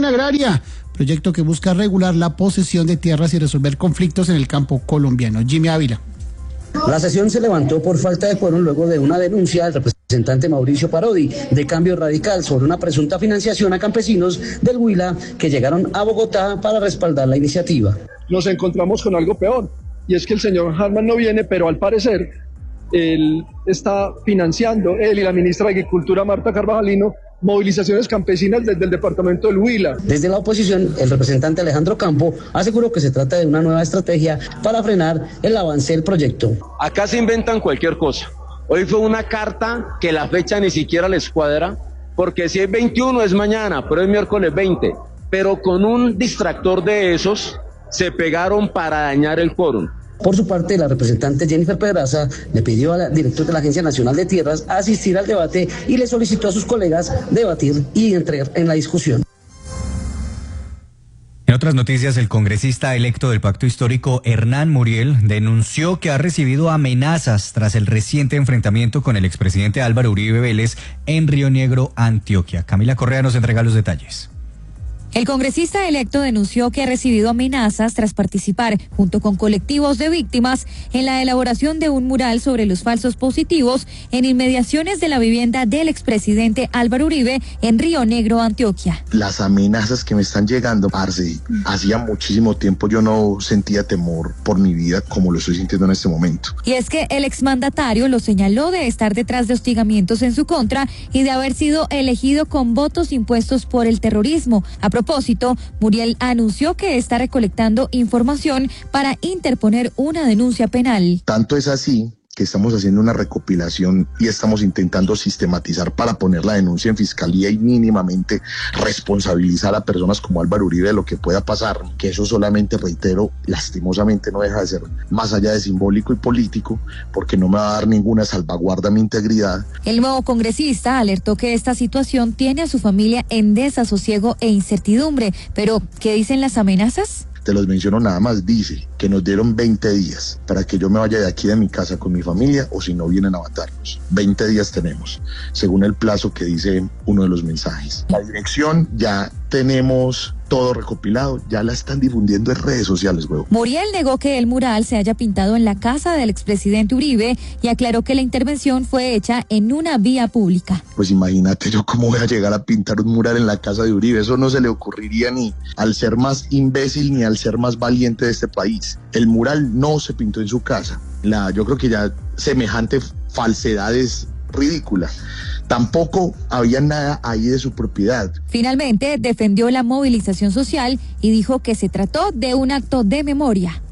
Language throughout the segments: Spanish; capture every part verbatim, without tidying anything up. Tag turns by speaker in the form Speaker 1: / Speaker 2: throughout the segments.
Speaker 1: Sesión Agraria, proyecto que busca regular la posesión de tierras y resolver conflictos en el campo colombiano. Jimmy Ávila.
Speaker 2: La sesión se levantó por falta de quórum luego de una denuncia del representante Mauricio Parodi de Cambio Radical sobre una presunta financiación a campesinos del Huila que llegaron a Bogotá para respaldar la iniciativa.
Speaker 3: Nos encontramos con algo peor, y es que el señor Harman no viene, pero al parecer él está financiando, él y la ministra de Agricultura Marta Carvajalino, movilizaciones campesinas desde el departamento del Huila.
Speaker 2: Desde la oposición, el representante Alejandro Campo aseguró que se trata de una nueva estrategia para frenar el avance del proyecto.
Speaker 4: Acá se inventan cualquier cosa. Hoy fue una carta que la fecha ni siquiera les cuadra, porque si es veintiuno es mañana, pero es miércoles veinte. Pero con un distractor de esos se pegaron para dañar el quórum.
Speaker 2: Por su parte, la representante Jennifer Pedraza le pidió al director de la Agencia Nacional de Tierras asistir al debate y le solicitó a sus colegas debatir y entrar en la discusión.
Speaker 5: En otras noticias, el congresista electo del Pacto Histórico, Hernán Muriel, denunció que ha recibido amenazas tras el reciente enfrentamiento con el expresidente Álvaro Uribe Vélez en Río Negro, Antioquia. Camila Correa nos entrega los detalles.
Speaker 6: El congresista electo denunció que ha recibido amenazas tras participar, junto con colectivos de víctimas, en la elaboración de un mural sobre los falsos positivos en inmediaciones de la vivienda del expresidente Álvaro Uribe en Río Negro, Antioquia.
Speaker 7: Las amenazas que me están llegando, parce, hacía muchísimo tiempo yo no sentía temor por mi vida como lo estoy sintiendo en este momento.
Speaker 6: Y es que el exmandatario lo señaló de estar detrás de hostigamientos en su contra y de haber sido elegido con votos impuestos por el terrorismo. A A propósito, Muriel anunció que está recolectando información para interponer una denuncia penal.
Speaker 7: Tanto es así que estamos haciendo una recopilación y estamos intentando sistematizar para poner la denuncia en fiscalía y mínimamente responsabilizar a personas como Álvaro Uribe de lo que pueda pasar, que eso solamente, reitero, lastimosamente no deja de ser más allá de simbólico y político, porque no me va a dar ninguna salvaguarda a mi integridad.
Speaker 6: El nuevo congresista alertó que esta situación tiene a su familia en desasosiego e incertidumbre, pero ¿qué dicen las amenazas?
Speaker 7: Te los menciono nada más. Dice que nos dieron veinte días para que yo me vaya de aquí de mi casa con mi familia, o si no vienen a matarnos. veinte días tenemos, según el plazo que dice uno de los mensajes. La dirección ya tenemos todo recopilado, ya la están difundiendo en redes sociales, huevo.
Speaker 6: Muriel negó que el mural se haya pintado en la casa del expresidente Uribe y aclaró que la intervención fue hecha en una vía pública.
Speaker 7: Pues imagínate yo cómo voy a llegar a pintar un mural en la casa de Uribe, eso no se le ocurriría ni al ser más imbécil ni al ser más valiente de este país. El mural no se pintó en su casa. La, yo creo que ya semejante falsedad es ridícula. Tampoco había nada ahí de su propiedad.
Speaker 6: Finalmente, defendió la movilización social y dijo que se trató de un acto de memoria.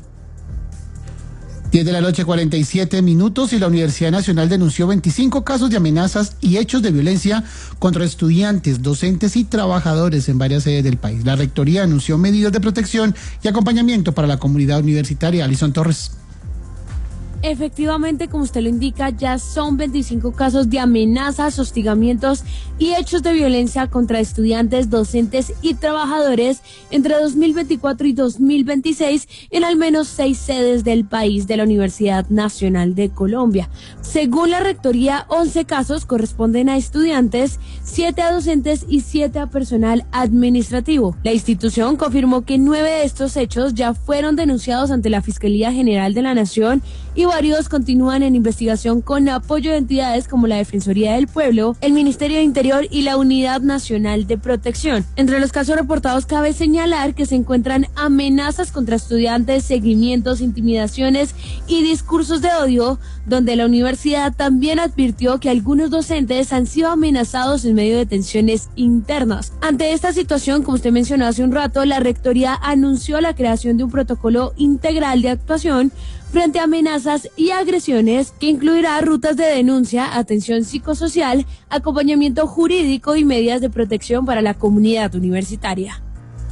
Speaker 1: diez de la noche, cuarenta y siete minutos, y la Universidad Nacional denunció veinticinco casos de amenazas y hechos de violencia contra estudiantes, docentes y trabajadores en varias sedes del país. La rectoría anunció medidas de protección y acompañamiento para la comunidad universitaria. Alison Torres.
Speaker 8: Efectivamente, como usted lo indica, ya son veinticinco casos de amenazas, hostigamientos y hechos de violencia contra estudiantes, docentes y trabajadores entre dos mil veinticuatro y dos mil veintiséis en al menos seis sedes del país de la Universidad Nacional de Colombia. Según la rectoría, once casos corresponden a estudiantes, siete a docentes y siete a personal administrativo. La institución confirmó que nueve de estos hechos ya fueron denunciados ante la Fiscalía General de la Nación y varios continúan en investigación con apoyo de entidades como la Defensoría del Pueblo, el Ministerio de Interior y la Unidad Nacional de Protección. Entre los casos reportados cabe señalar que se encuentran amenazas contra estudiantes, seguimientos, intimidaciones y discursos de odio, donde la universidad también advirtió que algunos docentes han sido amenazados en medio de tensiones internas. Ante esta situación, como usted mencionó hace un rato, la rectoría anunció la creación de un protocolo integral de actuación frente a amenazas y agresiones que incluirá rutas de denuncia, atención psicosocial, acompañamiento jurídico y medidas de protección para la comunidad universitaria.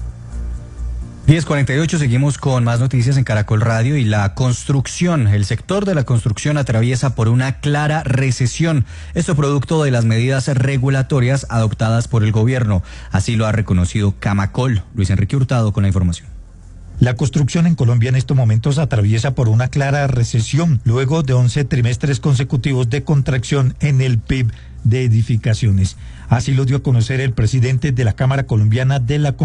Speaker 5: diez cuarenta y ocho, seguimos con más noticias en Caracol Radio. Y la construcción, el sector de la construcción atraviesa por una clara recesión. Esto producto de las medidas regulatorias adoptadas por el gobierno. Así lo ha reconocido Camacol. Luis Enrique Hurtado con la información.
Speaker 9: La construcción en Colombia en estos momentos atraviesa por una clara recesión, luego de once trimestres consecutivos de contracción en el P I B de edificaciones. Así lo dio a conocer el presidente de la Cámara Colombiana de la